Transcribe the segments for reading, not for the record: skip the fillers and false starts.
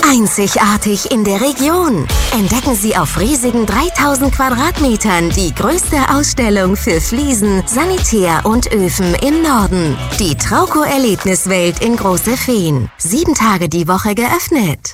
Einzigartig in der Region. Entdecken Sie auf riesigen 3000 Quadratmetern die größte Ausstellung für Fliesen, Sanitär und Öfen im Norden. Die Trauco-Erlebniswelt in Große Fehn. 7 Tage die Woche geöffnet.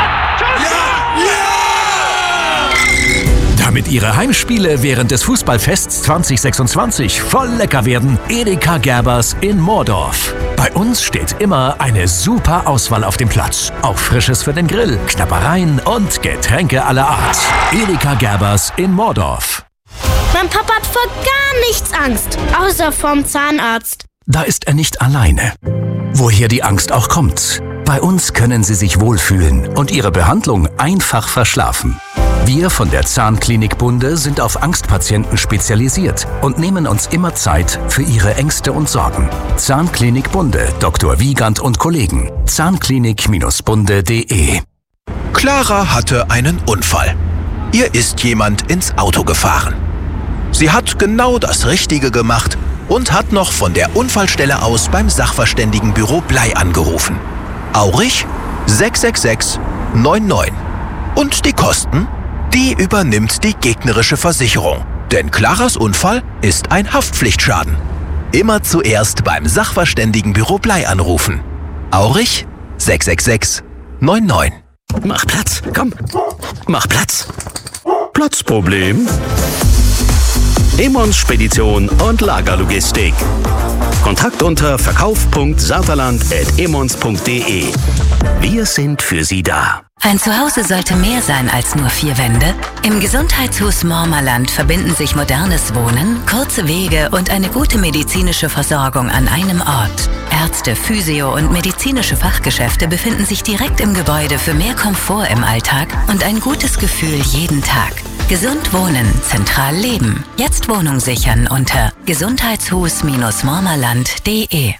Damit Ihre Heimspiele während des Fußballfests 2026 voll lecker werden, Edeka Gerbers in Moordorf. Bei uns steht immer eine super Auswahl auf dem Platz. Auch Frisches für den Grill, Knabbereien und Getränke aller Art. Edeka Gerbers in Moordorf. Mein Papa hat vor gar nichts Angst, außer vorm Zahnarzt. Da ist er nicht alleine. Woher die Angst auch kommt. Bei uns können Sie sich wohlfühlen und Ihre Behandlung einfach verschlafen. Wir von der Zahnklinik Bunde sind auf Angstpatienten spezialisiert und nehmen uns immer Zeit für Ihre Ängste und Sorgen. Zahnklinik Bunde, Dr. Wiegand und Kollegen. Zahnklinik-bunde.de. Clara hatte einen Unfall. Ihr ist jemand ins Auto gefahren. Sie hat genau das Richtige gemacht und hat noch von der Unfallstelle aus beim Sachverständigenbüro Blei angerufen. Aurich 666 99. Und die Kosten? Die übernimmt die gegnerische Versicherung. Denn Claras Unfall ist ein Haftpflichtschaden. Immer zuerst beim Sachverständigenbüro Blei anrufen. Aurich 666 99. Mach Platz, komm. Mach Platz. Platzproblem? Emmons Spedition und Lagerlogistik. Kontakt unter verkauf.saterland@emmons.de. Wir sind für Sie da. Ein Zuhause sollte mehr sein als nur 4 Wände. Im Gesundheitshus Mormerland verbinden sich modernes Wohnen, kurze Wege und eine gute medizinische Versorgung an einem Ort. Ärzte, Physio- und medizinische Fachgeschäfte befinden sich direkt im Gebäude für mehr Komfort im Alltag und ein gutes Gefühl jeden Tag. Gesund wohnen, zentral leben. Jetzt Wohnung sichern unter gesundheitshus-mormerland.de.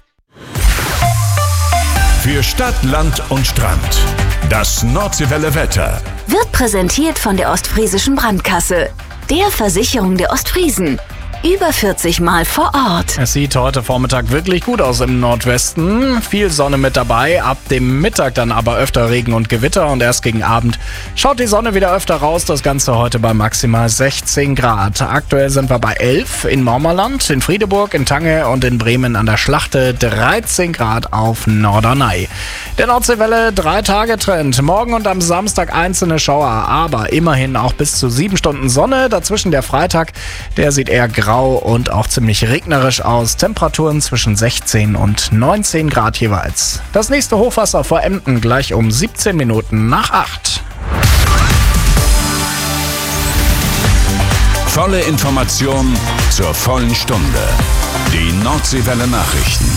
Für Stadt, Land und Strand. Das Nordseewelle Wetter. Wird präsentiert von der Ostfriesischen Brandkasse, der Versicherung der Ostfriesen. Über 40 Mal vor Ort. Es sieht heute Vormittag wirklich gut aus im Nordwesten. Viel Sonne mit dabei, ab dem Mittag dann aber öfter Regen und Gewitter und erst gegen Abend schaut die Sonne wieder öfter raus. Das Ganze heute bei maximal 16 Grad. Aktuell sind wir bei 11 in Mormerland, in Friedeburg, in Tange und in Bremen an der Schlachte, 13 Grad auf Norderney. Der Nordseewelle 3-Tage-Trend. Morgen und am Samstag einzelne Schauer, aber immerhin auch bis zu 7 Stunden Sonne. Dazwischen der Freitag, der sieht eher grau und auch ziemlich regnerisch aus. Temperaturen zwischen 16 und 19 Grad jeweils. Das nächste Hochwasser vor Emden gleich um 17 Minuten nach 8. Volle Information zur vollen Stunde. Die Nordseewelle Nachrichten.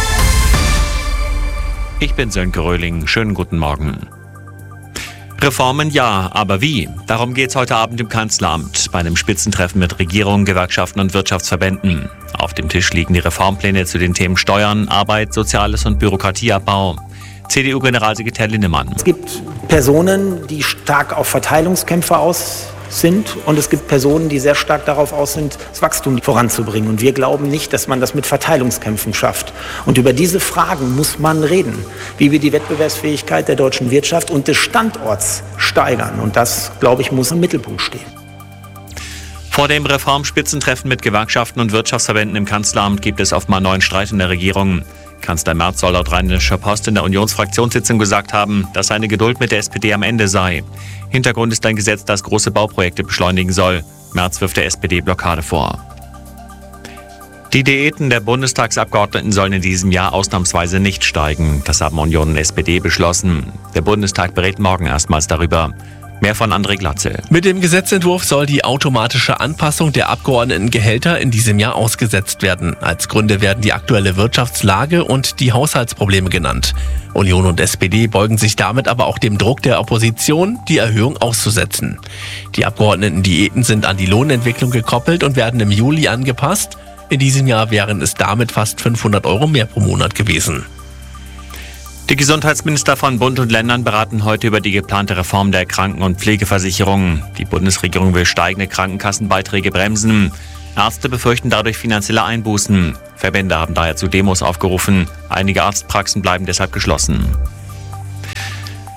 Ich bin Sönke Röhling. Schönen guten Morgen. Reformen ja, aber wie? Darum geht's heute Abend im Kanzleramt bei einem Spitzentreffen mit Regierung, Gewerkschaften und Wirtschaftsverbänden. Auf dem Tisch liegen die Reformpläne zu den Themen Steuern, Arbeit, Soziales und Bürokratieabbau. CDU-Generalsekretär Linnemann. Es gibt Personen, die stark auf Verteilungskämpfe aus sind und es gibt Personen, die sehr stark darauf aus sind, das Wachstum voranzubringen. Und wir glauben nicht, dass man das mit Verteilungskämpfen schafft. Und über diese Fragen muss man reden, wie wir die Wettbewerbsfähigkeit der deutschen Wirtschaft und des Standorts steigern. Und das, glaube ich, muss im Mittelpunkt stehen. Vor dem Reformspitzentreffen mit Gewerkschaften und Wirtschaftsverbänden im Kanzleramt gibt es offenbar neuen Streit in der Regierung. Kanzler Merz soll laut Rheinischer Post in der Unionsfraktionssitzung gesagt haben, dass seine Geduld mit der SPD am Ende sei. Hintergrund ist ein Gesetz, das große Bauprojekte beschleunigen soll. Merz wirft der SPD Blockade vor. Die Diäten der Bundestagsabgeordneten sollen in diesem Jahr ausnahmsweise nicht steigen. Das haben Union und SPD beschlossen. Der Bundestag berät morgen erstmals darüber. Mehr von André Glatzel. Mit dem Gesetzentwurf soll die automatische Anpassung der Abgeordnetengehälter in diesem Jahr ausgesetzt werden. Als Gründe werden die aktuelle Wirtschaftslage und die Haushaltsprobleme genannt. Union und SPD beugen sich damit aber auch dem Druck der Opposition, die Erhöhung auszusetzen. Die Abgeordnetendiäten sind an die Lohnentwicklung gekoppelt und werden im Juli angepasst. In diesem Jahr wären es damit fast 500 € mehr pro Monat gewesen. Die Gesundheitsminister von Bund und Ländern beraten heute über die geplante Reform der Kranken- und Pflegeversicherung. Die Bundesregierung will steigende Krankenkassenbeiträge bremsen. Ärzte befürchten dadurch finanzielle Einbußen. Verbände haben daher zu Demos aufgerufen. Einige Arztpraxen bleiben deshalb geschlossen.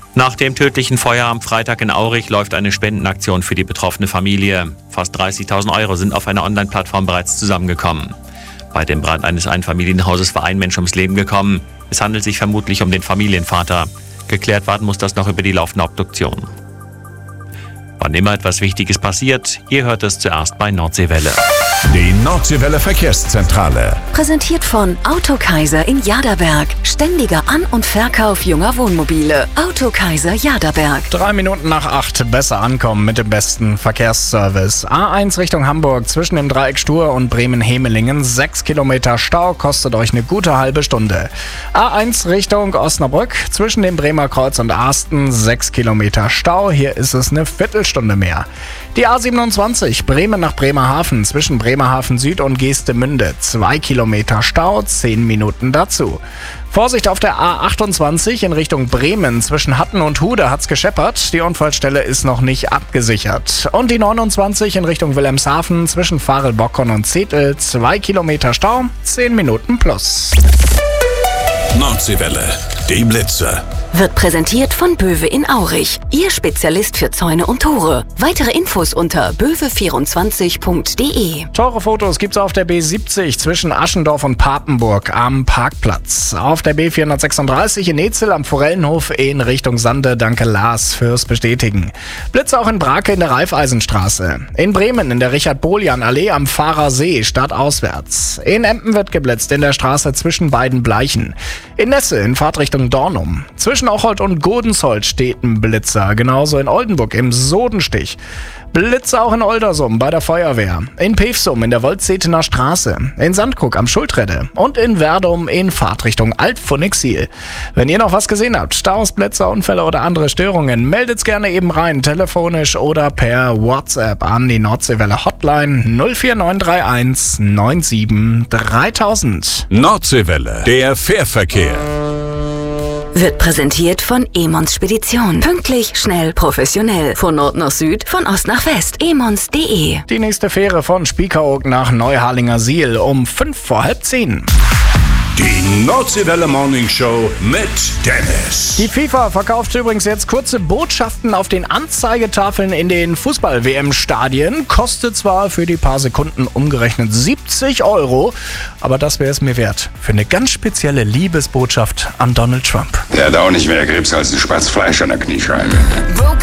Nach dem tödlichen Feuer am Freitag in Aurich läuft eine Spendenaktion für die betroffene Familie. Fast 30.000 € sind auf einer Online-Plattform bereits zusammengekommen. Bei dem Brand eines Einfamilienhauses war ein Mensch ums Leben gekommen. Es handelt sich vermutlich um den Familienvater. Geklärt werden muss das noch über die laufende Obduktion. Wann immer etwas Wichtiges passiert, ihr hört es zuerst bei Nordseewelle. Die Nordseewelle Verkehrszentrale. Präsentiert von Autokaiser in Jaderberg. Ständiger An- und Verkauf junger Wohnmobile. Autokaiser Jaderberg. 3 Minuten nach 8, besser ankommen mit dem besten Verkehrsservice. A1 Richtung Hamburg zwischen dem Dreieck Stur und Bremen-Hemelingen. 6 Kilometer Stau, kostet euch eine gute halbe Stunde. A1 Richtung Osnabrück zwischen dem Bremer Kreuz und Arsten. 6 Kilometer Stau, hier ist es eine Viertelstunde mehr. Die A27 Bremen nach Bremerhaven zwischen Bremerhaven Süd und Geestemünde. 2 Kilometer Stau, 10 Minuten dazu. Vorsicht auf der A28 in Richtung Bremen. Zwischen Hatten und Hude hat's gescheppert. Die Unfallstelle ist noch nicht abgesichert. Und die 29 in Richtung Wilhelmshaven zwischen Farel-Bockern und Zetel. 2 Kilometer Stau, 10 Minuten plus. Nordseewelle, die Blitze. Wird präsentiert von Böwe in Aurich. Ihr Spezialist für Zäune und Tore. Weitere Infos unter böwe24.de. Teure Fotos gibt's auf der B70 zwischen Aschendorf und Papenburg am Parkplatz. Auf der B436 in Netzel am Forellenhof in Richtung Sande. Danke Lars fürs Bestätigen. Blitze auch in Brake in der Raiffeisenstraße. In Bremen in der Richard-Boljan-Allee am Fahrersee stadtauswärts. In Empen wird geblitzt in der Straße zwischen beiden Bleichen. In Nesse in Fahrtrichtung Dornum. Zwischen Ocholt und Godensholt steht ein Blitzer. Genauso in Oldenburg im Sodenstich. Blitze auch in Oldersum bei der Feuerwehr. In Pevsum in der Woldsetener Straße. In Sandkrug am Schultrede. Und in Werdum in Fahrtrichtung Alt-Phönixil. Wenn ihr noch was gesehen habt, Staus, Blitzer, Unfälle oder andere Störungen, meldet's gerne eben rein. Telefonisch oder per WhatsApp an die Nordseewelle Hotline 04931 97 3000. Nordseewelle, der Fährverkehr. Wird präsentiert von Emons Spedition. Pünktlich, schnell, professionell. Von Nord nach Süd, von Ost nach West. emons.de. Die nächste Fähre von Spiekeroog nach Neuharlinger Siel um 5:10. Die Nordseewelle Morning Show mit Dennis. Die FIFA verkauft übrigens jetzt kurze Botschaften auf den Anzeigetafeln in den Fußball-WM-Stadien. Kostet zwar für die paar Sekunden umgerechnet 70 €, aber das wäre es mir wert. Für eine ganz spezielle Liebesbotschaft an Donald Trump. Der hat auch nicht mehr Krebs als ein Spatzfleisch an der Kniescheibe.